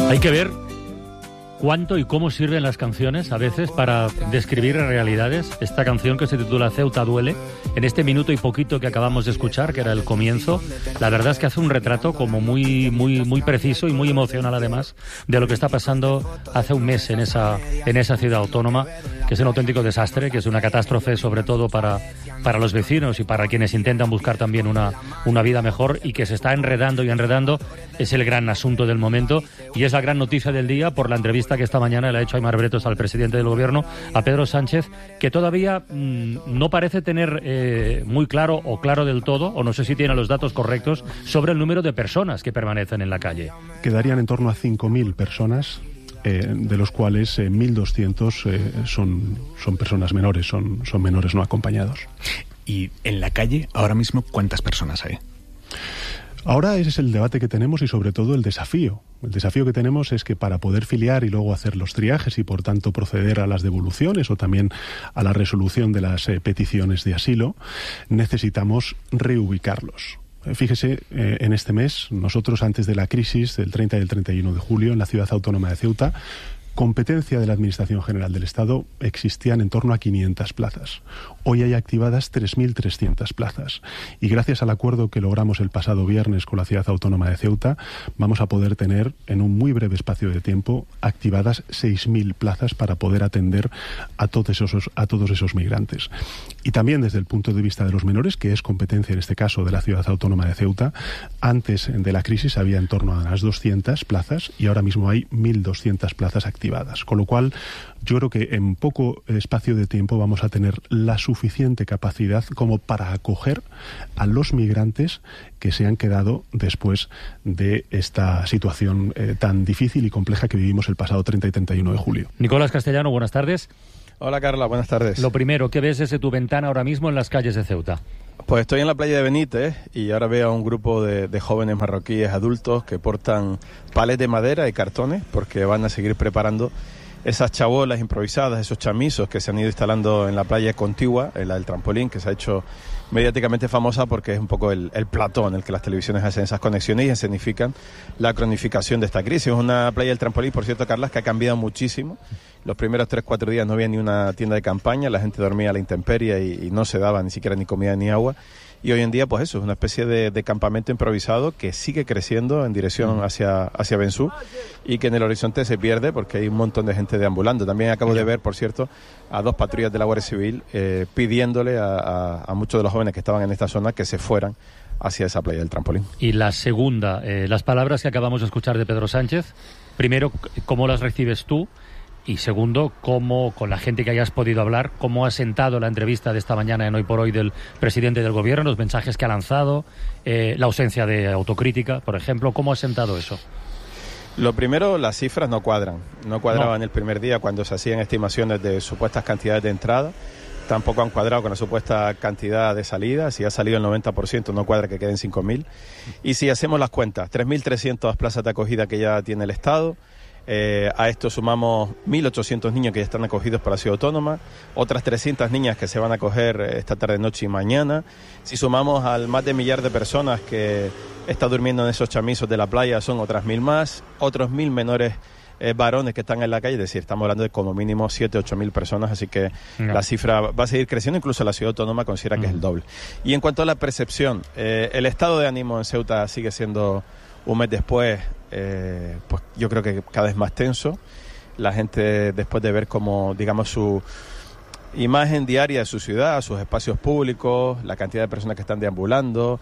Hay que ver cuánto y cómo sirven las canciones a veces para describir realidades. Esta canción que se titula Ceuta duele, en este minuto y poquito que acabamos de escuchar, que era el comienzo, la verdad es que hace un retrato como muy preciso y muy emocional además de lo que está pasando hace un mes en esa ciudad autónoma, que es un auténtico desastre, que es una catástrofe sobre todo para los vecinos y para quienes intentan buscar también una vida mejor, y que se está enredando y enredando. Es el gran asunto del momento y es la gran noticia del día por la entrevista que esta mañana le ha hecho Aimar Bretos al presidente del gobierno, a Pedro Sánchez, que todavía no parece tener muy claro o claro del todo, o no sé si tiene los datos correctos, sobre el número de personas que permanecen en la calle. Quedarían en torno a 5.000 personas, de los cuales 1.200 son personas menores, son menores no acompañados. Y en la calle, ahora mismo, ¿cuántas personas hay? Ahora ese es el debate que tenemos y sobre todo el desafío. El desafío que tenemos es que para poder filiar y luego hacer los triajes y por tanto proceder a las devoluciones o también a la resolución de las peticiones de asilo, necesitamos reubicarlos. Fíjese, en este mes, nosotros antes de la crisis del 30 y el 31 de julio en la ciudad autónoma de Ceuta, competencia de la Administración General del Estado, existían en torno a 500 plazas. Hoy hay activadas 3.300 plazas. Y gracias al acuerdo que logramos el pasado viernes con la Ciudad Autónoma de Ceuta, vamos a poder tener, en un muy breve espacio de tiempo, activadas 6.000 plazas para poder atender a todos esos migrantes. Y también desde el punto de vista de los menores, que es competencia en este caso de la Ciudad Autónoma de Ceuta, antes de la crisis había en torno a las 200 plazas y ahora mismo hay 1.200 plazas activadas. Con lo cual, yo creo que en poco espacio de tiempo vamos a tener la suficiente capacidad como para acoger a los migrantes que se han quedado después de esta situación tan difícil y compleja que vivimos el pasado 30 y 31 de julio. Nicolás Castellano, buenas tardes. Hola Carla, buenas tardes. Lo primero, ¿qué ves desde tu ventana ahora mismo en las calles de Ceuta? Pues estoy en la playa de Benítez y ahora veo a un grupo de jóvenes marroquíes adultos que portan palets de madera y cartones porque van a seguir preparando esas chabolas improvisadas, esos chamizos que se han ido instalando en la playa contigua, en la del trampolín, que se ha hecho mediáticamente famosa porque es un poco el plató en el que las televisiones hacen esas conexiones y escenifican la cronificación de esta crisis. Es una playa del trampolín, por cierto, Carlas, que ha cambiado muchísimo. Los primeros 3-4 días no había ni una tienda de campaña, la gente dormía a la intemperie y no se daba ni siquiera ni comida ni agua. Y hoy en día, pues eso, es una especie de campamento improvisado que sigue creciendo en dirección hacia Bensú y que en el horizonte se pierde porque hay un montón de gente deambulando. También acabo de ver, por cierto, a 2 patrullas de la Guardia Civil pidiéndole a muchos de los jóvenes que estaban en esta zona que se fueran hacia esa playa del trampolín. Y la segunda, las palabras que acabamos de escuchar de Pedro Sánchez, primero, ¿cómo las recibes tú? Y segundo, ¿cómo, con la gente que hayas podido hablar, cómo ha sentado la entrevista de esta mañana en Hoy por Hoy del presidente del gobierno, los mensajes que ha lanzado, la ausencia de autocrítica, por ejemplo? ¿Cómo ha sentado eso? Lo primero, las cifras no cuadran. No cuadraban el primer día cuando se hacían estimaciones de supuestas cantidades de entrada. Tampoco han cuadrado con la supuesta cantidad de salidas. Si ha salido el 90%, no cuadra que queden 5.000. Y si hacemos las cuentas, 3.300 plazas de acogida que ya tiene el Estado. A esto sumamos 1.800 niños que ya están acogidos por la ciudad autónoma, otras 300 niñas que se van a acoger esta tarde, noche y mañana. Si sumamos al más de 1 millar de personas que está durmiendo en esos chamizos de la playa, son otras 1.000 más, otros 1.000 menores varones que están en la calle, es decir, estamos hablando de como mínimo 7-8.000 personas, así que la cifra va a seguir creciendo, incluso la ciudad autónoma considera que es el doble. Y en cuanto a la percepción, el estado de ánimo en Ceuta sigue siendo, un mes después, pues yo creo que cada vez más tenso. La gente, después de ver cómo, digamos, su imagen diaria de su ciudad, sus espacios públicos, la cantidad de personas que están deambulando,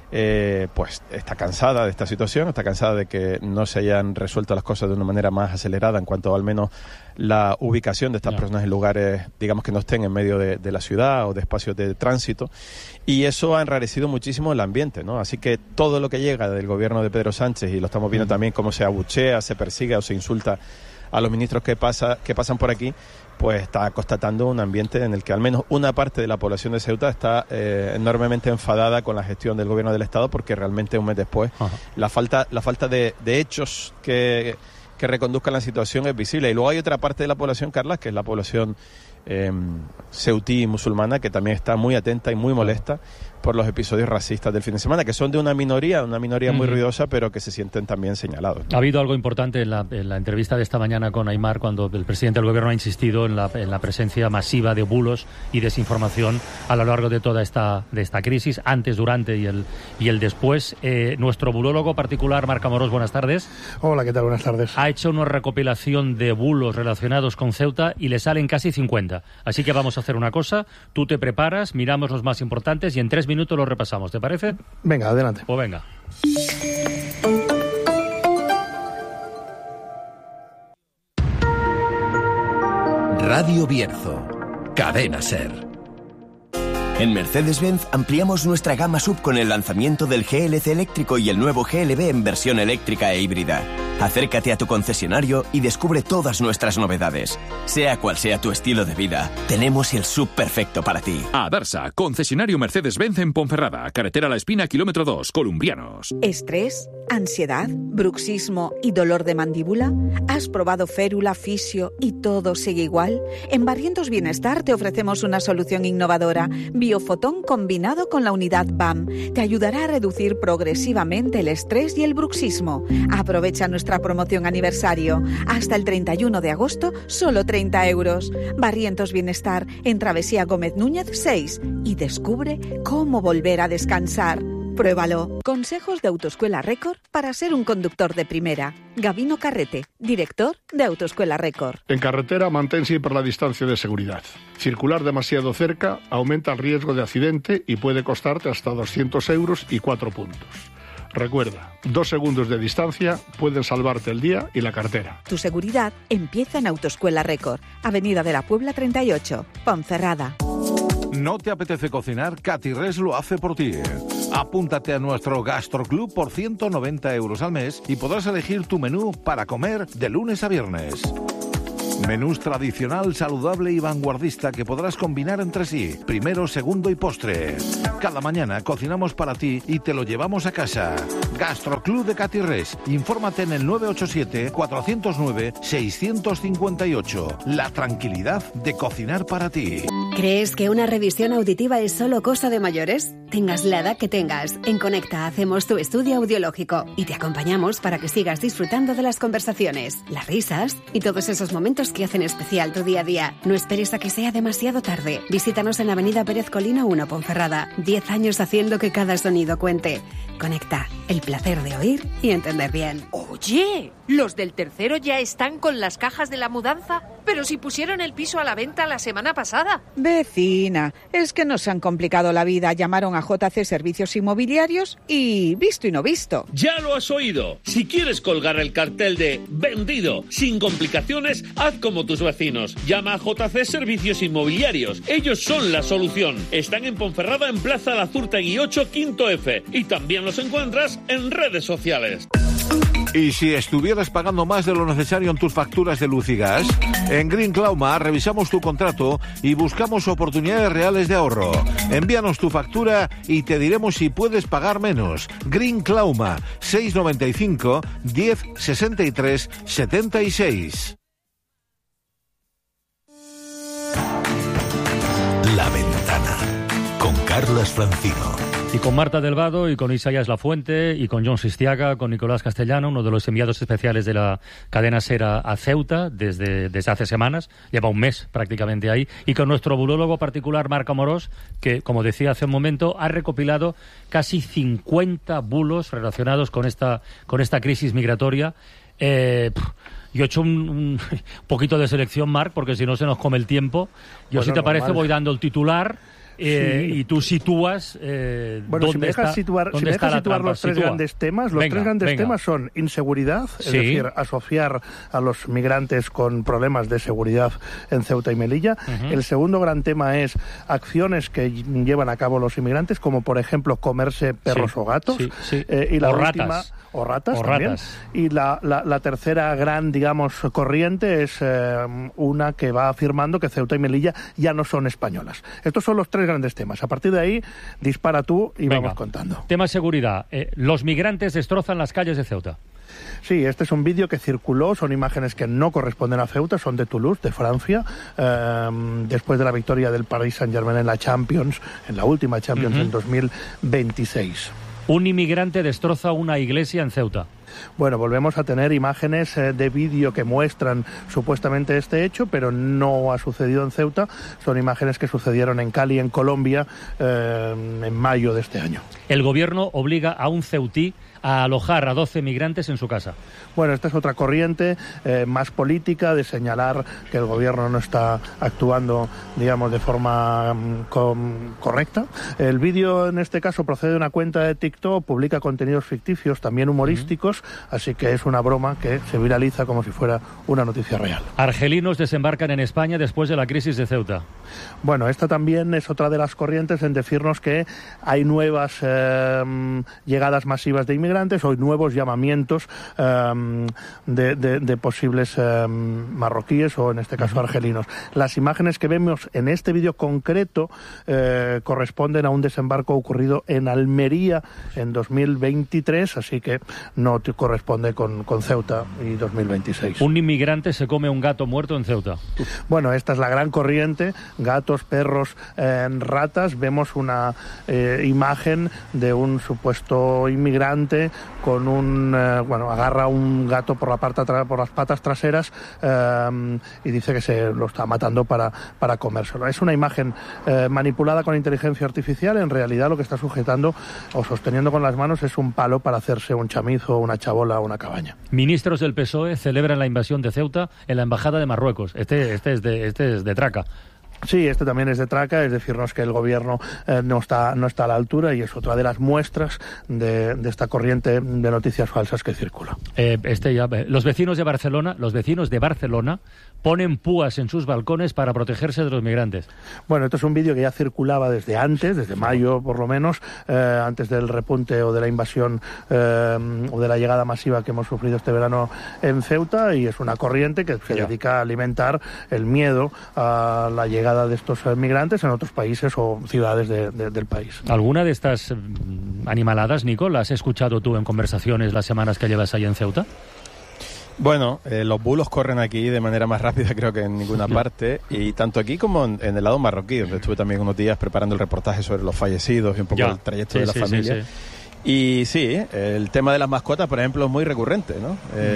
pues está cansada de esta situación, está cansada de que no se hayan resuelto las cosas de una manera más acelerada en cuanto al menos la ubicación de estas personas en lugares, digamos, que no estén en medio de la ciudad o de espacios de tránsito, y eso ha enrarecido muchísimo el ambiente, ¿no? Así que todo lo que llega del gobierno de Pedro Sánchez, y lo estamos viendo también cómo se abuchea, se persigue o se insulta a los ministros que pasan por aquí, pues está constatando un ambiente en el que al menos una parte de la población de Ceuta está enormemente enfadada con la gestión del gobierno del Estado, porque realmente un mes después la falta de hechos que reconduzcan la situación es visible. Y luego hay otra parte de la población, Carlas, que es la población ceutí musulmana, que también está muy atenta y muy molesta por los episodios racistas del fin de semana, que son de una minoría muy ruidosa, pero que se sienten también señalados, ¿no? Ha habido algo importante en la entrevista de esta mañana con Aimar, cuando el presidente del gobierno ha insistido en la presencia masiva de bulos y desinformación a lo largo de toda esta crisis, antes, durante y el después. Nuestro bulólogo particular, Marc Amorós, buenas tardes. Hola, ¿qué tal? Buenas tardes. Ha hecho una recopilación de bulos relacionados con Ceuta y le salen casi 50. Así que vamos a hacer una cosa, tú te preparas, miramos los más importantes y en 3 minutos los repasamos, ¿te parece? Venga, adelante. Pues venga. Radio Bierzo, Cadena SER. En Mercedes-Benz ampliamos nuestra gama SUV con el lanzamiento del GLC eléctrico y el nuevo GLB en versión eléctrica e híbrida. Acércate a tu concesionario y descubre todas nuestras novedades. Sea cual sea tu estilo de vida, tenemos el SUV perfecto para ti. Adarsa, concesionario Mercedes-Benz en Ponferrada, carretera La Espina, kilómetro 2, Columbianos. ¿Estrés, ansiedad, bruxismo y dolor de mandíbula? ¿Has probado férula, fisio y todo sigue igual? En Barrientos Bienestar te ofrecemos una solución innovadora, Biofotón combinado con la unidad BAM. Te ayudará a reducir progresivamente el estrés y el bruxismo. Aprovecha nuestra promoción aniversario. Hasta el 31 de agosto, solo 30 euros. Barrientos Bienestar, en Travesía Gómez Núñez 6. Y descubre cómo volver a descansar. Pruébalo. Consejos de Autoescuela Record para ser un conductor de primera. Gabino Carrete, director de Autoescuela Record. En carretera, mantén siempre la distancia de seguridad. Circular demasiado cerca aumenta el riesgo de accidente y puede costarte hasta 200 euros y 4 puntos. Recuerda, 2 segundos de distancia pueden salvarte el día y la cartera. Tu seguridad empieza en Autoescuela Record, Avenida de la Puebla 38, Ponferrada. ¿No te apetece cocinar? Catirres lo hace por ti. Apúntate a nuestro Gastroclub por 190 euros al mes y podrás elegir tu menú para comer de lunes a viernes. Menús tradicional, saludable y vanguardista que podrás combinar entre sí, primero, segundo y postre. Cada mañana cocinamos para ti y te lo llevamos a casa. Gastroclub de Catirres. Infórmate en el 987-409-658. La tranquilidad de cocinar para ti. ¿Crees que una revisión auditiva es solo cosa de mayores? Tengas la edad que tengas, en Conecta hacemos tu estudio audiológico y te acompañamos para que sigas disfrutando de las conversaciones, las risas y todos esos momentos que hacen especial tu día a día. No esperes a que sea demasiado tarde. Visítanos en Avenida Pérez Colina 1, Ponferrada. 10 años haciendo que cada sonido cuente. Conecta, el placer de oír y entender bien. Oye, ¿los del tercero ya están con las cajas de la mudanza? Pero si pusieron el piso a la venta la semana pasada. Vecina, es que nos han complicado la vida. Llamaron a JC Servicios Inmobiliarios y visto y no visto. Ya lo has oído. Si quieres colgar el cartel de vendido sin complicaciones, haz como tus vecinos. Llama a JC Servicios Inmobiliarios. Ellos son la solución. Están en Ponferrada, en Plaza Lazurtegui 8, Quinto F. Y también los encuentras en redes sociales. Y si estuvieras pagando más de lo necesario en tus facturas de luz y gas, en Green Clauma revisamos tu contrato y buscamos oportunidades reales de ahorro. Envíanos tu factura y te diremos si puedes pagar menos. Green Clauma, 695 10 63 76. La Ventana, con Carlos Francino. Y con Marta Delvado, y con Isaías Lafuente, y con John Sistiaga, con Nicolás Castellano, uno de los enviados especiales de la cadena SER a Ceuta desde hace semanas, lleva un mes prácticamente ahí, y con nuestro bulólogo particular, Marc Amorós, que, como decía hace un momento, ha recopilado casi 50 bulos relacionados con esta crisis migratoria. Yo he hecho un poquito de selección, Marc, porque si no se nos come el tiempo. Yo, si te parece, voy dando el titular. Sí. Y tú sitúas si me dejas situar los tres grandes temas. Los tres grandes temas son inseguridad, es decir, asociar a los migrantes con problemas de seguridad en Ceuta y Melilla. El segundo gran tema es acciones que llevan a cabo los inmigrantes, como por ejemplo comerse perros o gatos. Y la última, o ratas también. Y la tercera gran, digamos, corriente es una que va afirmando que Ceuta y Melilla ya no son españolas. Estos son los tres grandes temas. A partir de ahí, dispara tú y vamos contando. Tema seguridad. Los migrantes destrozan las calles de Ceuta. Sí, este es un vídeo que circuló, son imágenes que no corresponden a Ceuta, son de Toulouse, de Francia, después de la victoria del Paris Saint-Germain en la Champions, en la última Champions en 2026. Un inmigrante destroza una iglesia en Ceuta. Bueno, volvemos a tener imágenes de vídeo que muestran supuestamente este hecho, pero no ha sucedido en Ceuta. Son imágenes que sucedieron en Cali, en Colombia, en mayo de este año. El gobierno obliga a un ceutí a alojar a 12 migrantes en su casa. Bueno, esta es otra corriente más política, de señalar que el gobierno no está actuando, digamos, de forma correcta. El vídeo, en este caso, procede de una cuenta de TikTok, publica contenidos ficticios, también humorísticos, así que es una broma que se viraliza como si fuera una noticia real. Argelinos desembarcan en España después de la crisis de Ceuta. Bueno, esta también es otra de las corrientes en decirnos que hay nuevas llegadas masivas de inmigrantes, o nuevos llamamientos de posibles marroquíes o, en este caso, argelinos. Las imágenes que vemos en este vídeo concreto corresponden a un desembarco ocurrido en Almería en 2023, así que no corresponde con Ceuta y 2026. Un inmigrante se come un gato muerto en Ceuta. Bueno, esta es la gran corriente, gatos, perros, ratas. Vemos una imagen de un supuesto inmigrante con agarra un gato por las patas traseras y dice que se lo está matando para comérselo. Es una imagen manipulada con inteligencia artificial. En realidad lo que está sujetando o sosteniendo con las manos es un palo para hacerse un chamizo, una chabola o una cabaña. Ministros del PSOE celebran la invasión de Ceuta en la Embajada de Marruecos. Este es de traca. Sí, este también es de traca, es decirnos que el gobierno no está a la altura, y es otra de las muestras de esta corriente de noticias falsas que circula. Los vecinos de Barcelona ponen púas en sus balcones para protegerse de los migrantes. Bueno, esto es un vídeo que ya circulaba desde mayo por lo menos, antes del repunte o de la invasión o de la llegada masiva que hemos sufrido este verano en Ceuta, y es una corriente que se dedica a alimentar el miedo a la llegada de estos migrantes en otros países o ciudades del país. ¿Alguna de estas animaladas, Nico, la has escuchado tú en conversaciones las semanas que llevas ahí en Ceuta? Bueno, los bulos corren aquí de manera más rápida, creo que en ninguna parte, y tanto aquí como en el lado marroquí, donde estuve también unos días preparando el reportaje sobre los fallecidos y un poco el trayecto de la familia. Y sí, el tema de las mascotas, por ejemplo, es muy recurrente, ¿no?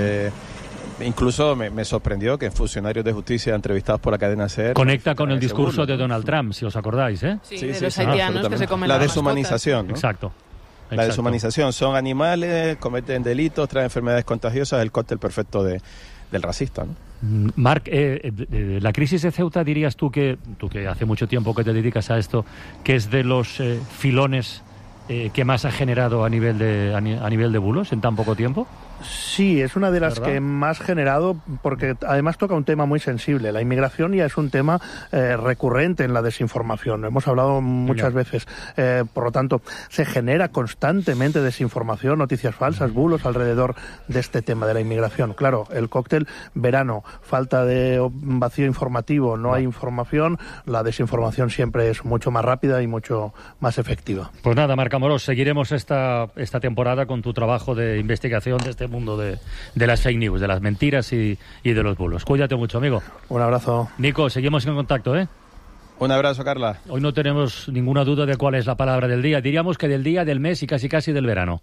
Incluso me sorprendió que funcionarios de justicia entrevistados por la cadena SER... Conecta con el discurso de Donald Trump, si os acordáis, ¿eh? Sí, de los haitianos que se comen la deshumanización, ¿no? Exacto. La deshumanización. Son animales, cometen delitos, traen enfermedades contagiosas, el cóctel perfecto del racista, ¿no? Marc, la crisis de Ceuta, dirías tú que hace mucho tiempo que te dedicas a esto, que es de los filones que más ha generado a nivel de bulos en tan poco tiempo. Sí, es una de las que más generado, porque además toca un tema muy sensible. La inmigración ya es un tema recurrente en la desinformación. Lo hemos hablado muchas veces. Por lo tanto, se genera constantemente desinformación, noticias falsas, bulos alrededor de este tema de la inmigración. Claro, el cóctel verano, falta de vacío informativo, no hay información, la desinformación siempre es mucho más rápida y mucho más efectiva. Pues nada, Marc Amorós, seguiremos esta temporada con tu trabajo de investigación de este mundo de las fake news, de las mentiras y de los bulos. Cuídate mucho, amigo. Un abrazo. Nico, seguimos en contacto, ¿eh? Un abrazo, Carla. Hoy no tenemos ninguna duda de cuál es la palabra del día. Diríamos que del día, del mes y casi del verano.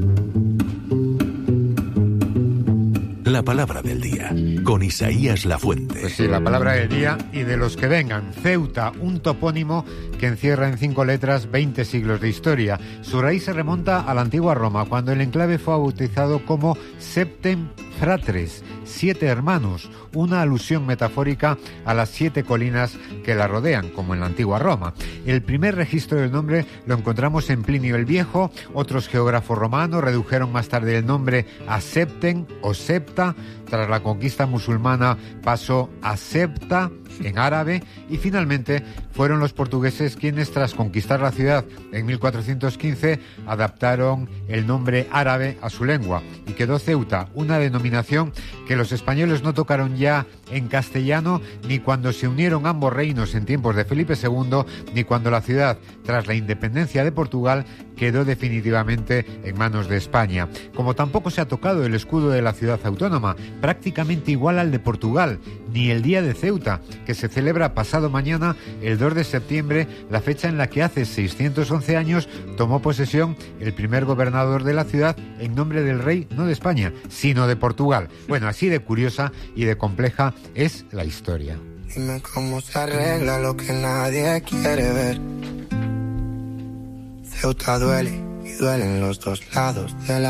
La palabra del día, con Isaías Lafuente. Pues sí, la palabra del día y de los que vengan. Ceuta, un topónimo que encierra en 5 letras 20 siglos de historia. Su raíz se remonta a la antigua Roma, cuando el enclave fue bautizado como Septem Fratres, 7 hermanos, una alusión metafórica a las 7 colinas que la rodean, como en la antigua Roma. El primer registro del nombre lo encontramos en Plinio el Viejo. Otros geógrafos romanos redujeron más tarde el nombre a Septem o Septa. Tras la conquista musulmana pasó a Septa en árabe, y finalmente fueron los portugueses quienes, tras conquistar la ciudad en 1415, adaptaron el nombre árabe a su lengua y quedó Ceuta, una denominación denominación que los españoles no tocaron ya en castellano ni cuando se unieron ambos reinos en tiempos de Felipe II, ni cuando la ciudad, tras la independencia de Portugal, quedó definitivamente en manos de España. Como tampoco se ha tocado el escudo de la ciudad autónoma, prácticamente igual al de Portugal, ni el Día de Ceuta, que se celebra pasado mañana, el 2 de septiembre, la fecha en la que hace 611 años tomó posesión el primer gobernador de la ciudad en nombre del rey, no de España, sino de Portugal. Bueno, así de curiosa y de compleja es la historia. Dime cómo se arregla lo que nadie quiere ver. Ceuta duele y duelen los dos lados de la